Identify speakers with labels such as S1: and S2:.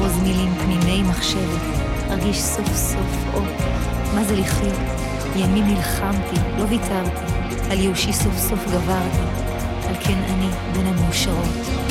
S1: ארוז מילים פנימי מחשבת, ארגיש סוף סוף מה זה לחיות. ימים נלחמתי, לא ויתרתי, על יושי סוף סוף גברתי, על כן אני בין המאושרות.